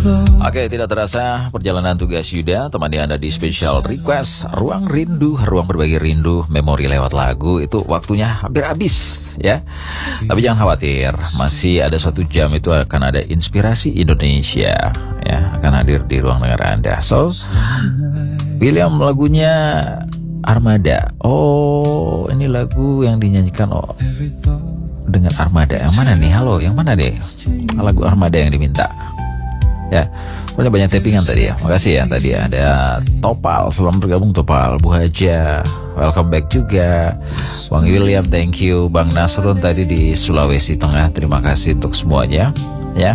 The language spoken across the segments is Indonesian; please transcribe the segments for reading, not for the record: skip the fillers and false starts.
Oke, tidak terasa perjalanan tugas Yuda temani Anda di Special Request Ruang Rindu, ruang berbagi rindu, memori lewat lagu. Itu waktunya hampir habis ya. Tapi jangan khawatir, masih ada 1 jam itu akan ada Inspirasi Indonesia ya, akan hadir di ruang dengar Anda. So, William lagunya Armada. Oh, ini lagu yang dinyanyikan dengan Armada. Yang mana nih? Halo, yang mana deh? Lagu Armada yang diminta. Ya, soalnya banyak tappingan tadi ya. Makasih ya tadi ya. Ada Topal, selamat bergabung Topal. Bu Haja, welcome back juga. Bang William, thank you. Bang Nasrun tadi di Sulawesi Tengah, terima kasih untuk semuanya. Ya,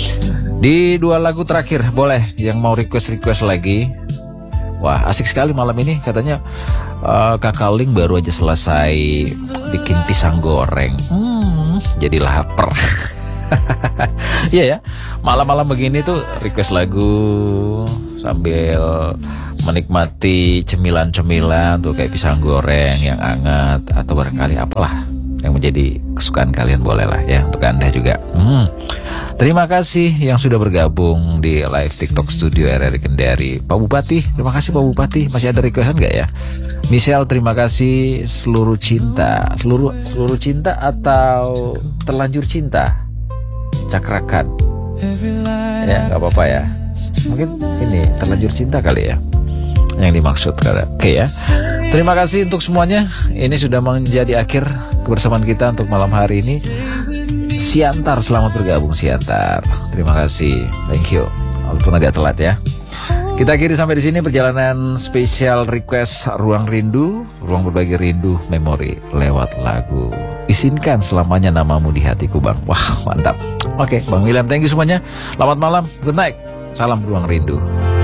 di 2 lagu terakhir boleh yang mau request lagi. Wah, asik sekali malam ini katanya. Kakak Ling baru aja selesai bikin pisang goreng. Jadi lapar. Iya ya, malam-malam begini tuh request lagu sambil menikmati cemilan-cemilan tuh kayak pisang goreng yang hangat atau barangkali apalah yang menjadi kesukaan kalian, boleh lah ya, untuk Anda juga. Terima kasih yang sudah bergabung di live TikTok Studio RRI Kendari. Pak Bupati, terima kasih Pak Bupati. Masih ada requestan nggak ya? Michelle, terima kasih. Seluruh cinta, seluruh cinta atau terlanjur cinta? Cakrakan ya, nggak apa-apa ya, mungkin ini terlanjur cinta kali ya yang dimaksud. Oke ya, terima kasih untuk semuanya. Ini sudah menjadi akhir kebersamaan kita untuk malam hari ini. Siantar, selamat bergabung Siantar, terima kasih, thank you walaupun agak telat ya. Kita akhiri sampai di sini perjalanan spesial request Ruang Rindu, ruang berbagi rindu, memori lewat lagu. Izinkan selamanya namamu di hatiku Bang. Wah, mantap. Oke, Bang William, thank you semuanya. Selamat malam, good night. Salam Ruang Rindu.